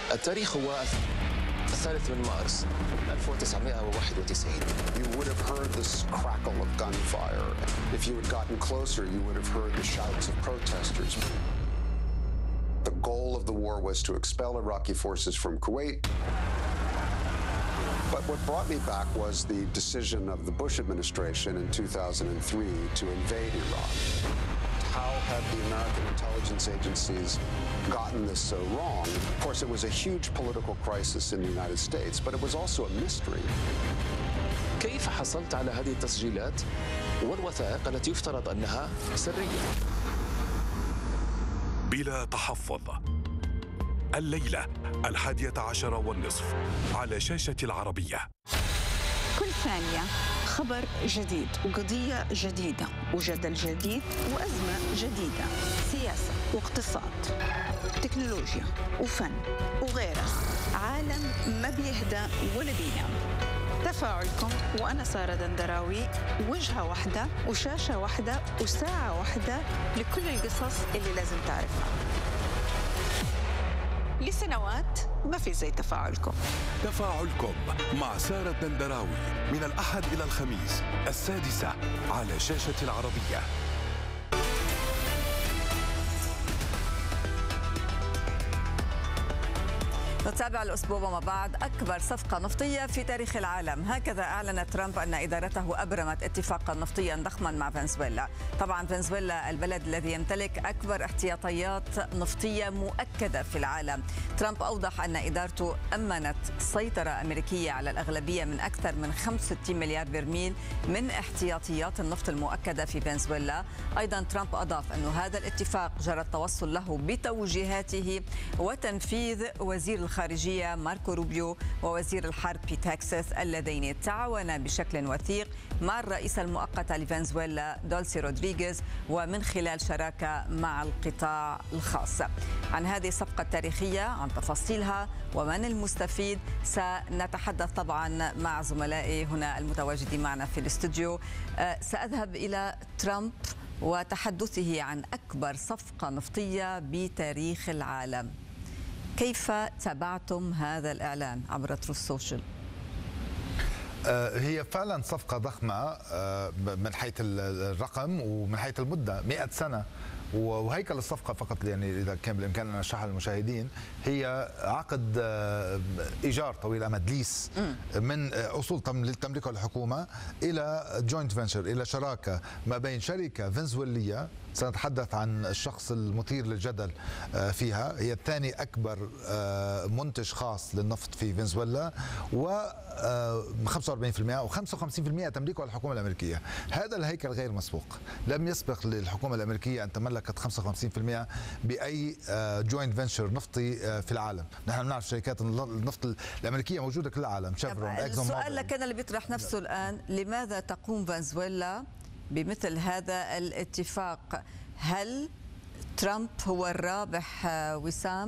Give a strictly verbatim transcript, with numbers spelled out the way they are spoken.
التاريخ هو الثالث من مارس ألف وتسعمائة وواحد وتسعين. You would have heard this crackle of gunfire. If you had gotten closer, you would have heard the shouts of protesters. The goal of the war was to expel Iraqi forces from Kuwait. But what brought me back was the decision of the Bush administration in two thousand three to invade Iraq. How had the American intelligence agencies gotten this so wrong? Of course, it was a huge political crisis in the United States, but it was also a mystery. كيف حصلت على هذه التسجيلات والوثائق التي يفترض أنها سرية؟ بلا تحفظ، الليلة الحادية عشر والنصف على شاشة العربية. كل ثانية خبر جديد وقضية جديدة وجدل جديد وأزمة جديدة، سياسة واقتصاد، تكنولوجيا وفن وغيرها. عالم ما بيهدى ولا بينام. تفاعلكم وأنا سارة دندراوي، وجهة واحدة وشاشة واحدة وساعة واحدة لكل القصص اللي لازم تعرفها. لسنوات ما في زي تفاعلكم. تفاعلكم مع سارة دندراوي من الأحد إلى الخميس السادسة على شاشة العربية. نتابع الأسبوع وما بعد أكبر صفقة نفطية في تاريخ العالم. هكذا أعلن ترامب أن إدارته أبرمت اتفاقا نفطيا ضخما مع فنزويلا. طبعا فنزويلا البلد الذي يمتلك أكبر احتياطيات نفطية مؤكدة في العالم. ترامب أوضح أن إدارته أمنت سيطرة أمريكية على الأغلبية من أكثر من خمسة وستين مليار برميل من احتياطيات النفط المؤكدة في فنزويلا. أيضا ترامب أضاف أن هذا الاتفاق جرى التوصل له بتوجيهاته وتنفيذ وزير الخارجية ماركو روبيو ووزير الحرب بيت هكسث اللذين تعاونا بشكل وثيق مع الرئيسة المؤقتة لفنزويلا دولسي رودريغيز ومن خلال شراكة مع القطاع الخاص. عن هذه الصفقة التاريخية، عن تفاصيلها ومن المستفيد، سنتحدث طبعا مع زملائي هنا المتواجدين معنا في الاستوديو. سأذهب إلى ترامب وتحدثه عن أكبر صفقة نفطية بتاريخ العالم. كيف تابعتم هذا الإعلان عبر تروث سوشيال؟ هي فعلا صفقة ضخمة من حيث الرقم ومن حيث المدة، مئة سنة. وهيكل الصفقة فقط يعني إذا كان بالإمكان أن أشرحها للمشاهدين، هي عقد إيجار طويل الأمد، ليس من أصول تملكها الحكومة إلى جوينت فينشر، إلى شراكة ما بين شركة فنزويلية سنتحدث عن الشخص المثير للجدل فيها، هي الثاني أكبر منتج خاص للنفط في فنزويلا، و خمسة وأربعين بالمئة وخمسة وخمسين بالمئة تملكها الحكومة الأمريكية. هذا الهيكل غير مسبوق، لم يسبق للحكومة الأمريكية أن تملكت خمسة وخمسين بالمئة بأي جوينت فينشر نفطي في العالم. نحن نعرف شركات النفط الأمريكية موجودة كل العالم، شيفرون، اكزون موبيل. السؤال لكن اللي بيطرح نفسه الآن، لماذا تقوم فنزويلا بمثل هذا الاتفاق؟ هل ترامب هو الرابح وسام؟